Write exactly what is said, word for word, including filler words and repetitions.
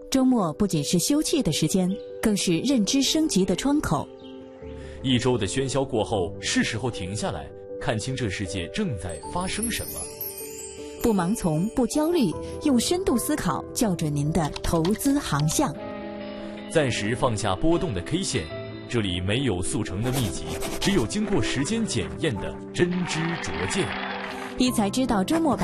周末不仅是休憩的时间，更是认知升级的窗口。 一周的喧嚣过后，是时候停下来，看清这世界正在发生什么。 不盲从，不焦虑，用深度思考校准您的投资航向。 暂时放下波动的 K 线，这里没有速成的秘籍，只有经过时间检验的真知灼见。 一财知道周末版。